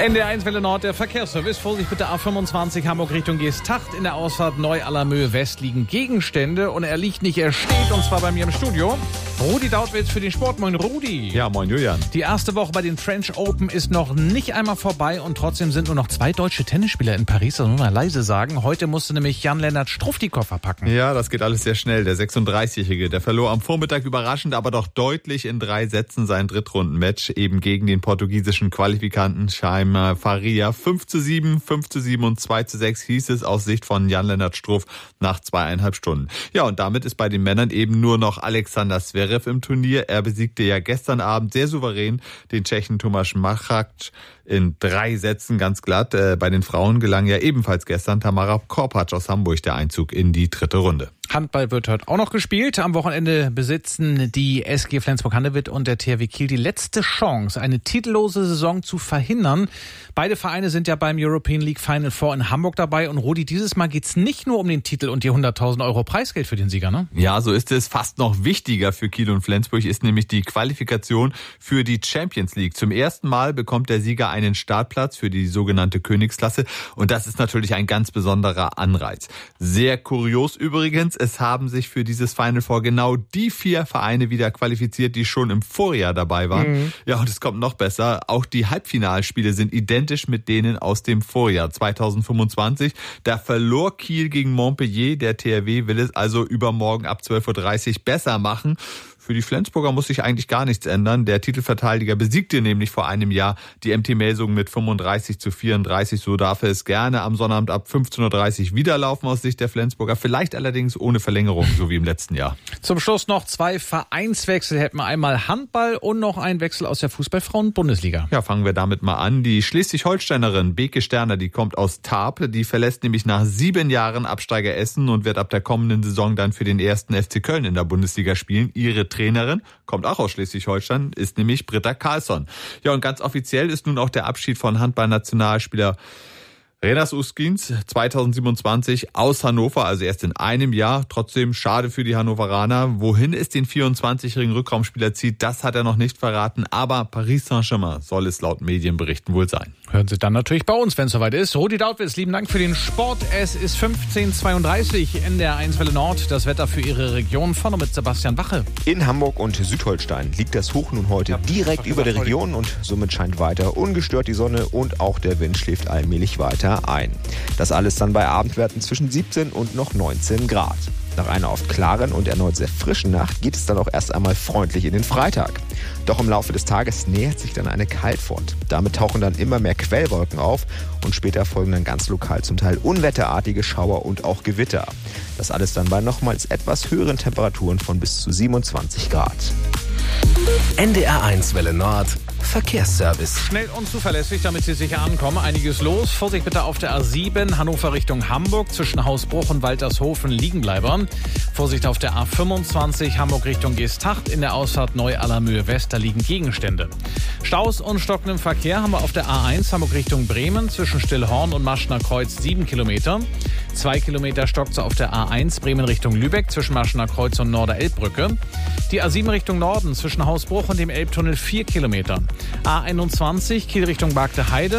NDR1 Welle Nord, der Verkehrsservice. Vorsicht bitte, A25 Hamburg Richtung Geesthacht. In der Ausfahrt Neu-Allermöhe West liegen Gegenstände und er liegt nicht, er steht, und zwar bei mir im Studio. Rudi Dautwitz für den Sport. Moin Rudi. Ja, moin Julian. Die erste Woche bei den French Open ist noch nicht einmal vorbei und trotzdem sind nur noch 2 deutsche Tennisspieler in Paris. Das muss man leise sagen. Heute musste nämlich Jan-Lennart Struff die Koffer packen. Ja, das geht alles sehr schnell. Der 36-Jährige, der verlor am Vormittag überraschend, aber doch deutlich in 3 Sätzen sein Drittrundenmatch eben gegen den portugiesischen Qualifikanten Chaim Faria. 5:7, 5:7 und 2:6 hieß es aus Sicht von Jan-Lennart Struff nach 2,5 Stunden. Ja, und damit ist bei den Männern eben nur noch Alexander Zverev im Turnier. Er besiegte ja gestern Abend sehr souverän den Tschechen Tomáš Machac in 3 Sätzen ganz glatt. Bei den Frauen gelang ja ebenfalls gestern Tamara Korpatsch aus Hamburg der Einzug in die 3. Runde. Handball wird heute auch noch gespielt. Am Wochenende besitzen die SG Flensburg-Handewitt und der THW Kiel die letzte Chance, eine titellose Saison zu verhindern. Beide Vereine sind ja beim European League Final Four in Hamburg dabei. Und Rudi, dieses Mal geht's nicht nur um den Titel und die 100.000 Euro Preisgeld für den Sieger, ne? Ja, so ist es. Fast noch wichtiger für Kiel und Flensburg ist nämlich die Qualifikation für die Champions League. Zum ersten Mal bekommt der Sieger einen Startplatz für die sogenannte Königsklasse. Und das ist natürlich ein ganz besonderer Anreiz. Sehr kurios übrigens. Es haben sich für dieses Final Four genau die 4 Vereine wieder qualifiziert, die schon im Vorjahr dabei waren. Ja, und es kommt noch besser. Auch die Halbfinalspiele sind identisch mit denen aus dem Vorjahr 2025. Da verlor Kiel gegen Montpellier. Der THW will es also übermorgen ab 12:30 Uhr besser machen. Für die Flensburger muss sich eigentlich gar nichts ändern. Der Titelverteidiger besiegte nämlich vor einem Jahr die MT Melsungen mit 35:34. So darf es gerne am Sonnabend ab 15:30 Uhr wieder laufen aus Sicht der Flensburger. Vielleicht allerdings ohne Verlängerung, so wie im letzten Jahr. Zum Schluss noch 2 Vereinswechsel. Hätten wir einmal Handball und noch einen Wechsel aus der Fußball-Frauen-Bundesliga. Ja, fangen wir damit mal an. Die Schleswig-Holsteinerin Beke Sterner, die kommt aus Tarp. Die verlässt nämlich nach 7 Jahren Absteiger Essen und wird ab der kommenden Saison dann für den 1. FC Köln in der Bundesliga spielen. Ihre Trainerin kommt auch aus Schleswig-Holstein, ist nämlich Britta Karlsson. Ja, und ganz offiziell ist nun auch der Abschied von Handballnationalspieler Renas Uskins 2027 aus Hannover, also erst in einem Jahr. Trotzdem schade für die Hannoveraner. Wohin es den 24-jährigen Rückraumspieler zieht, das hat er noch nicht verraten. Aber Paris Saint-Germain soll es laut Medienberichten wohl sein. Hören Sie dann natürlich bei uns, wenn es soweit ist. Rudi Dautwitz, lieben Dank für den Sport. Es ist 15:32 in der 1 Welle Nord. Das Wetter für Ihre Region. Vorne mit Sebastian Wache. In Hamburg und Südholstein liegt das Hoch nun heute direkt über der Region und somit scheint weiter ungestört die Sonne und auch der Wind schläft allmählich weiter ein. Das alles dann bei Abendwerten zwischen 17 und noch 19 Grad. Nach einer oft klaren und erneut sehr frischen Nacht geht es dann auch erst einmal freundlich in den Freitag. Doch im Laufe des Tages nähert sich dann eine Kaltfront. Damit tauchen dann immer mehr Quellwolken auf und später folgen dann ganz lokal zum Teil unwetterartige Schauer und auch Gewitter. Das alles dann bei nochmals etwas höheren Temperaturen von bis zu 27 Grad. NDR1 Welle Nord Verkehrsservice. Schnell und zuverlässig, damit Sie sicher ankommen. Einiges los. Vorsicht bitte auf der A7 Hannover Richtung Hamburg. Zwischen Hausbruch und Waltershofen liegen bleiben. Vorsicht auf der A25 Hamburg Richtung Geesthacht. In der Ausfahrt Neu-Allermöhe West, da liegen Gegenstände. Staus und stockendem Verkehr haben wir auf der A1 Hamburg Richtung Bremen. Zwischen Stillhorn und Maschner Kreuz 7 Kilometer. 2 Kilometer stockt auf der A1 Bremen Richtung Lübeck. Zwischen Maschner Kreuz und Norder-Elbbrücke. Die A7 Richtung Norden zwischen Hausbruch und dem Elbtunnel 4 Kilometer. A21 Kiel Richtung Bargteheide.